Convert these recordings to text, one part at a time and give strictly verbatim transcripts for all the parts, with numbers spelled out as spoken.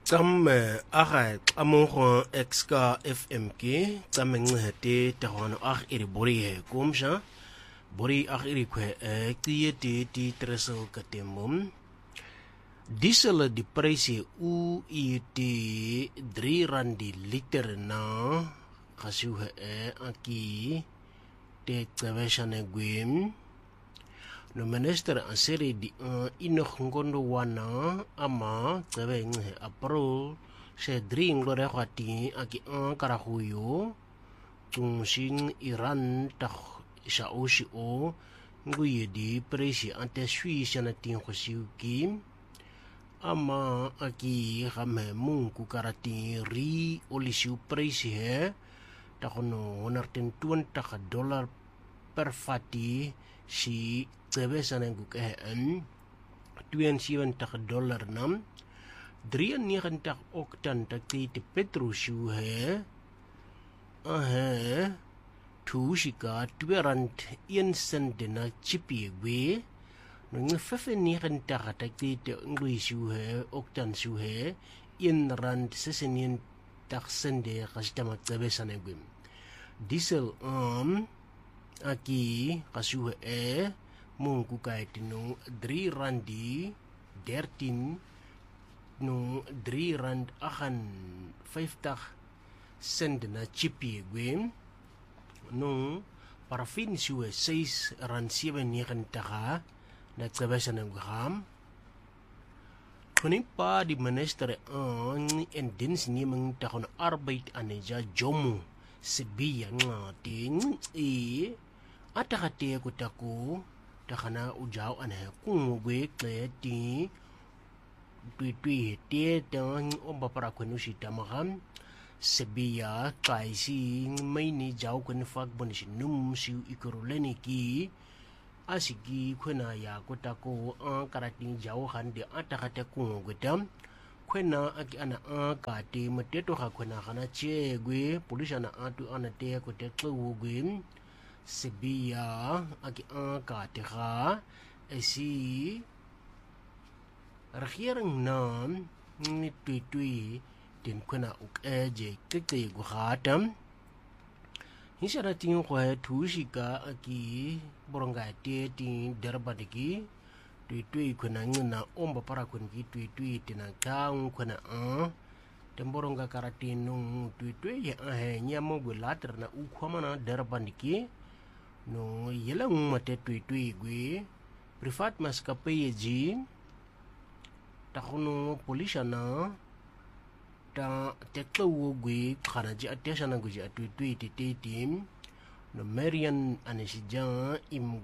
Tam aga amongo exka F M K tamencete tahono ag iri bori he komsha bori ag iri kwe tiye ti ti tresel katemum diesel di prijs u i ti drie randi liter na kasuhe e aki te tsaveshane gwim no minister anseri di uh, inog ngondo wana ama tsabe nghe apro she dring lo re khati aki an karahuyo tungshin Iran tak sha oshi o nguye di presi ante shui shana tin khosiu kim ama aki game mungu karati ri olisiu presi he takono honderdtwintig dollar per fati si tsebe sanang kukehen tweeënsewentig dollar nam drieënnegentig oktan takti te petrosju he ahe tushika twee rand een sent na chipi we no vyfennegentig takti te ngluisju he oktan sju he een rand sesennegentig sent gastama tsebe sanang diesel um aki kasuhe e mungu kaiti no drie randi dertien no drie rand ahan vijftig cent na chipi gwem no parafin suwe zes rand zevennegentig na tsabesa na gwam kunin pa di minister aan en diensneming takon arbeid aneja jomu sibiya nga ting e atakate ko tako takana ujaw anhe kungwe kleti tui tui te tang omba para kwenu sita maham sibiya kaisi may ni jaw kwenu fag bonisi num siu ikuruleni ki asigi kwena ya ko tako ang karating jaw hande atakate kungwe tam kwena aki ana akate mateto ha kwena kana chegwe polisi ana atu ana te ko te tluwe sibiya aki akate ha esi regering nam ni tui tui den kwena uk eje kike go hatam hisara tin ko tushika aki boronga te tin derbadiki tui tui kwena ngina omba para kwen ki tui tui tina kang kwena a temboronga karatinu tui tui ya ahe nyamo gulater na ukwamana derbandiki no yela ngumate tui tui gwe privat maskapai ji takono polisi na ta teklo gwe khana ji atesha na gwe tui tui titi tim no Marian anesija im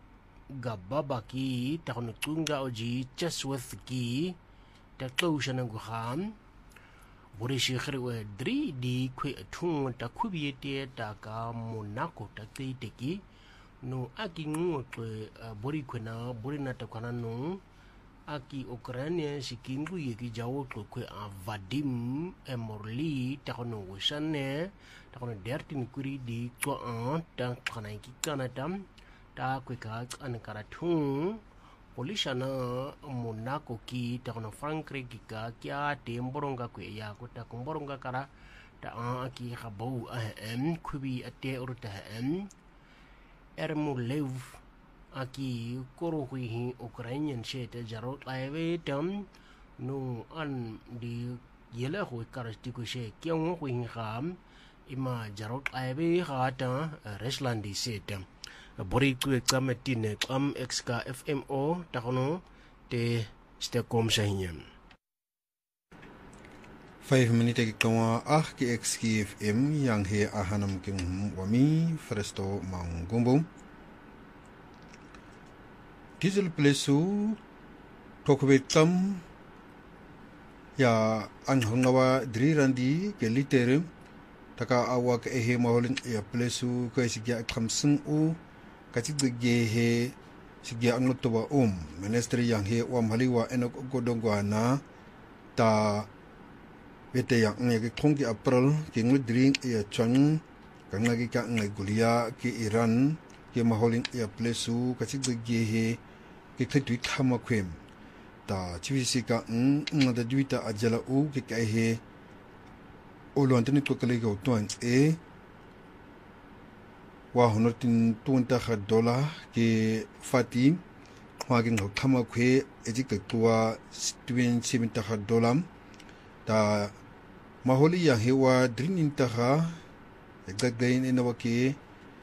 gababaki takono tunga oji Chatsworth ki teklo shana guham bore shekhere we dri di kwe tung ta kubiete ta ka Monaco ta teki no aki ngotle bori kwena bori na ta kana no aki Ukraine sikingu yeki jawo kwe a Vadim Emorli takono washane takono dertin kuri di kwa an ta kana ki kana tam ta kwe ka an karatung polisi na Monaco ki takono Frankrig ki ka kya temboronga kwe ya ko ta komboronga kara ta aki khabau ahem kubi ate urta ahem Ermolev aki korohi Ukrainian shete jarot laive tam no an di yela ho karastiko she kyong ho kham ima jarot laive khata Ruslandi setam bori ku exametine am exka F M O takono te stekom sahinyam five minute ki kawa ah ki X K F M yang he ahanam king wami fresto mangumbo diesel plesu tokbetam ya anhangawa dri randi ke liter taka awak ehe maholin ya plesu ko sigya khamsung u kachigge he sigya anglotoba um ministry yang he wam haliwa enok godongwana ta wete yang nge thongki april kinglu drink ya chang kanglagi ka ngai gulia ki Iran ke maholin ya plesu kachigge he ki thitui thama khwem ta chivisi ka ng ngada duita ajala u ke kai he olo anteni to kale go tuan e wa honotin tunta kha dola ke fati wagin ho thama khwe eji ka tuwa twenty ta kha dolam ta maholi ya hewa drinin ta kha ekdak gain ena wake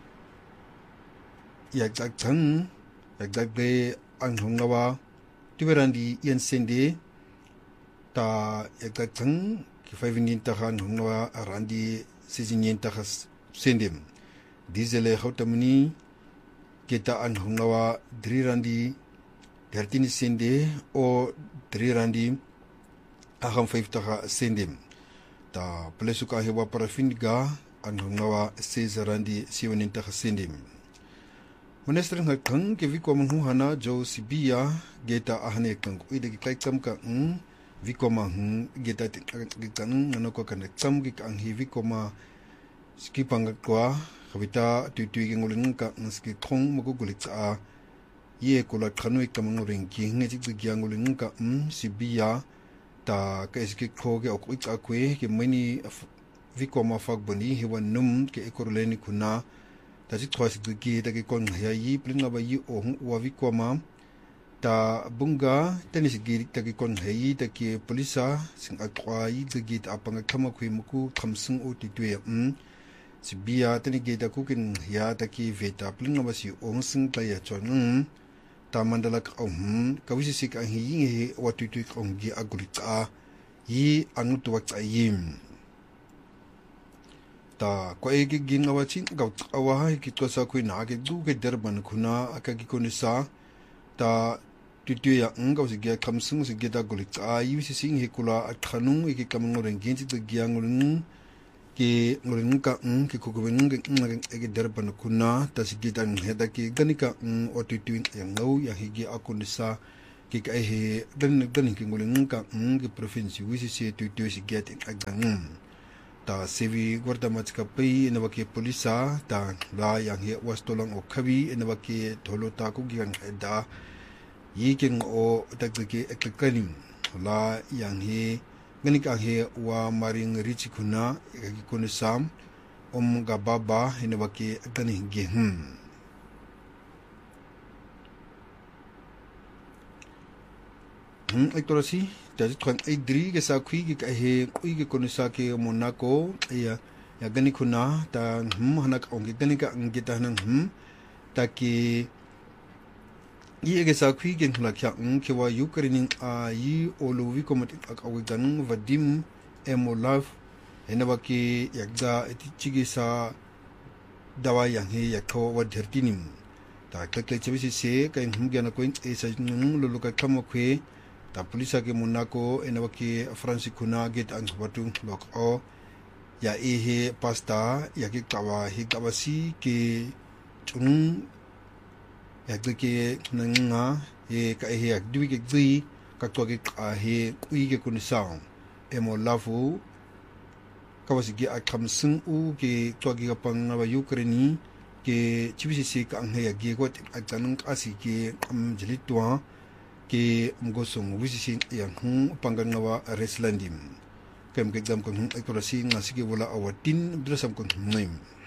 ya jak thang ekdak de ang hongnawa tiberandi yen sende ta ekdak thang ki five ta kha hongnawa arandi sijin ta kha sendem diesel hautamni kita an hongnawa drirandi thirteen sende o drirandi aham five ta kha sendem ta plesuka hewa parafinga an hongnawa sezarandi seven ta kha sendem Minister ng kang ke viko manghana jo sibia geta ahne kang ide ki kai kam ka ng viko mang geta kan ano ko kan kam ki ang hi viko ma skipang kwa khabita tu tu ki nguleng ka ski thong mo ko gulik a ye ko la khanoi kam ngureng ki nge chi gi nguleng ka um sibia ta ka ski kho ge ok ik akwe ki mani viko ma fak bani hi wan num ke ekorleni kuna ta chi thwas gi ta ki kon ya yi plinga ba yi o wa vi ko ma ta bunga tenis gi ta ki kon hei ta ki polisa sing a thwa yi gi ta apanga khama khwi muku khamsung o ti twe um sibia tani gi ta ku kin ya ta ki veta plinga ba si ong sing ta ya chon ta mandala ka um ka wi si ka hi yi wa tu tu ong gi aguri ta yi anu tu wa cha yim ta ko e gi gin awa chin ga awa ki to sa khu na ge du ge derban khuna aka gi konisa ta tu tu ya ngau si ge khamsung si ge da gulik a yu si sing he kula a khanung e ki kamang ren gin ti ge gyang ngulung ki ngulung ka ng ki ko ko ng ge ge derban khuna ta si ge dan he da ki ganika ng o tu tu ya ngau ya hi ge akunisa ki ka he dan dan ki ngulung ka ng ki province wi si se tu tu si ge tin agang ta sevi guardamat ka pai ena wake polisa ta la yang he wastolang o khabi ena wake tholo ta ku giang da yiking o takge ekkanim la yang he ganika he wa maring richi khuna gi kun sam om ga baba ena wake akani ge hm hm ektorasi Jadi tuan idri ke sakui ke kahe kui ke konisa ke Monaco ya ya gani kuna ta hum hanak ong ke gani ka ang kita nang hum ta ki ye ke sakui ke thula kya ng ke wa Ukraine a yi olovi komati ak awi gan Vadim Emolov ena ba ki yakda etichigi sa dawa yang he yakho wa dhertinim ta kakle chebisi se ka hum gyana ko e sa ng lulu ka kamo kwe ta polisa ke Monaco ena waki Francis kuna get ang batu lok o ya ehe pasta ya ki kawa hi kawasi ke chung ya ke nanga e ka ehe ak dui ke gui ka to ke a he kui ke kun saung emo lafu kawasi ge akam sung u ke to ke pang na Ukraine ke chibisi se ka ang he ya ge ko ak tanung asi ke am jilitwa ke mgosong wisisin yang hung panggangawa reslandim kem ke dam kon hung ekorasi ngasiki wala awatin drasam kon hung